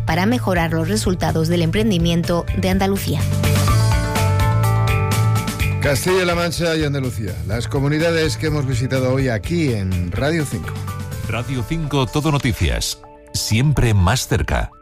para mejorar los resultados del emprendimiento de Andalucía. Castilla-La Mancha y Andalucía, las comunidades que hemos visitado hoy aquí en Radio 5. Radio 5 Todo Noticias, siempre más cerca.